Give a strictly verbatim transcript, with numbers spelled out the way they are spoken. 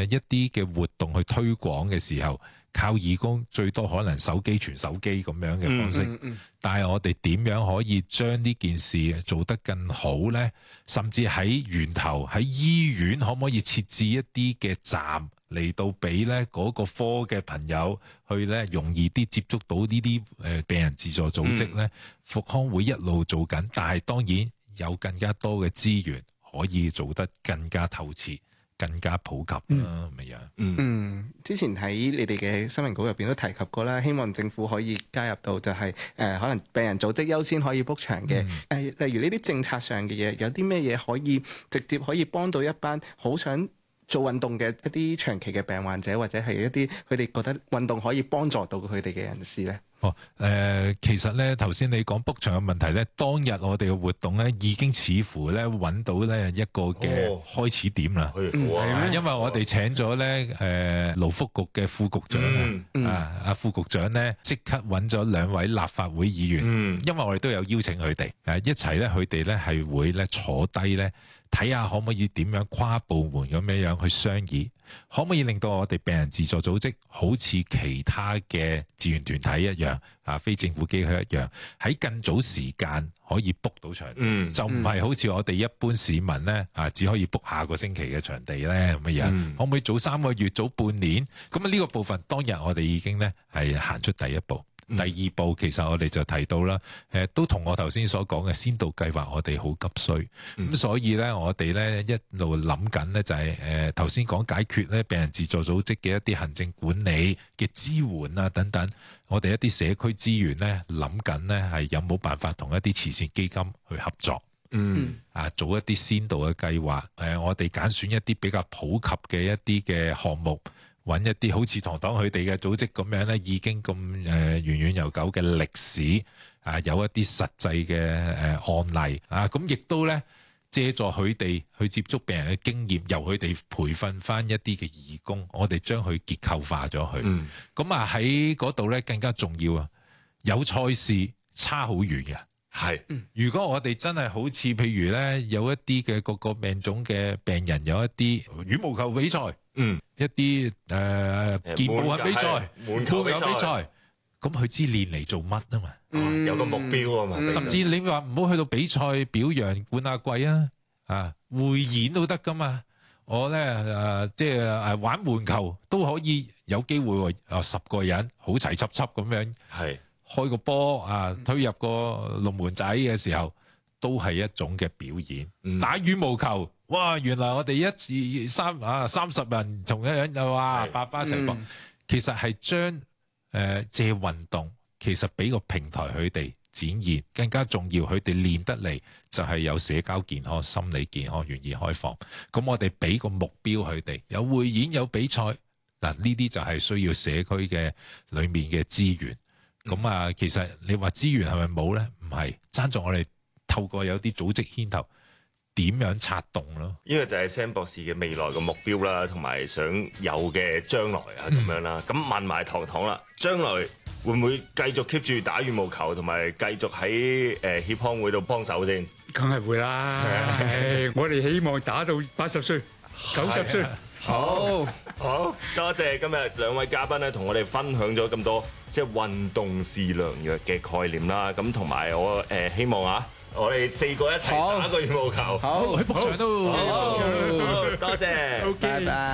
誒一啲嘅活動去推廣嘅時候，靠義工最多可能手機傳手機咁樣嘅方式，嗯嗯嗯、但係我哋點樣可以將呢件事做得更好呢？甚至喺源頭喺醫院可唔可以設置一啲嘅站嚟到俾咧嗰個科嘅朋友去咧容易啲接觸到呢啲誒病人自助組織呢？復、嗯、康會一路做緊，但係當然有更加多嘅資源可以做得更加透徹。更加普及啦，咁樣。 嗯，嗯，之前喺你哋嘅新聞稿入邊都提及過啦，希望政府可以加入到就係、是、誒、呃、可能病人組織優先可以 book 場嘅。誒、嗯，例如呢啲政策上嘅嘢，有啲咩嘢可以直接可以幫到一班好想做運動嘅一啲長期嘅病患者，或者係一啲佢哋覺得運動可以幫助到佢哋嘅人士咧？ 哦，誒、呃，其實咧，頭先你講 book 場嘅問題咧，當日我哋嘅活動咧，已經似乎咧揾到咧一個嘅開始點啦。係、哦、啊，因為我哋請咗咧誒勞福局嘅副局長、嗯嗯、啊，阿副局長咧即刻揾咗兩位立法會議員，嗯、因為我哋都有邀請佢哋誒一齊咧，佢哋咧係會咧坐低咧睇下可唔可以點樣跨部門咁樣樣去商議，可唔可以令到我哋病人自助組織好似其他嘅志願團體一樣啊，非政府機構一樣，喺更早時間可以 book 到場地，嗯、就唔係好似我哋一般市民咧啊，只可以 book 下個星期嘅場地咧咁樣樣，嗯、可唔可以早三個月、早半年？咁啊呢個部分當日我哋已經咧係行出第一步。第二步其實我哋就提到啦，誒都同我頭先所講嘅先導計劃，我哋好急需，咁、嗯、所以咧我哋咧一路諗緊咧就係誒頭先講解決咧病人自助組織嘅一啲行政管理嘅支援啊等等，我哋一啲社區資源咧諗緊咧係有冇辦法同一啲慈善基金去合作，嗯啊做一啲先導嘅計劃，誒我哋揀選一啲比較普及嘅一啲嘅項目。揾一啲好似堂堂佢哋嘅組織咁樣咧，已經咁誒源遠悠久嘅歷史啊，有一啲實際嘅誒案例啊，咁亦都咧借助佢哋去接觸病人嘅經驗，由佢哋培訓翻一啲嘅義工，我哋將佢結構化咗佢。咁、嗯、啊喺嗰度咧更加重要啊，有賽事差好遠嘅。係，如果我哋真係好似譬如咧，有一啲嘅各個病種嘅病人，有一啲羽毛球比賽，嗯，一啲誒、呃、健步嘅比賽、滿球比賽，咁佢知練嚟做乜啊嘛？ 嗯、有個目標啊嘛。嗯、 甚至你話唔好去到比賽表揚冠亞季啊，啊匯演都得噶嘛。我咧誒即係誒玩門球都可以有機會喎，啊十個人好齊輯輯咁樣。係。開個波啊，推入個龍門仔嘅時候，都係一種嘅表演。嗯、打羽毛球，哇！原來我哋一二三啊，三十人同一樣又哇，百花齊放。嗯、其實係將誒借運動，其實俾個平台佢哋展現，更加重要。佢哋練得嚟就係有社交健康、心理健康，願意開放。咁我哋俾個目標佢哋，有匯演有比賽嗱，呢啲就係需要社區嘅裏面嘅資源。咁啊，嗯、其實你話資源係咪冇咧？唔係，爭在我哋透過有啲組織牽頭，點樣策動咯？ 呢個就係 Sam 博士嘅未來嘅目標啦，同埋想有嘅將來啊咁樣啦。咁、嗯、問埋糖糖啦，將來會唔會繼續 keep 住打羽毛球，同埋繼續喺誒協康會度幫手先？ 梗係會啦！我哋希望打到八十歲、九十歲。 好好多謝今日兩位嘉賓咧，同我哋分享咗咁多即係運動是良藥嘅概念啦。咁同埋我誒希望啊，我哋四個一齊打個羽毛球。 好，去卜場都。 好，多謝，拜拜。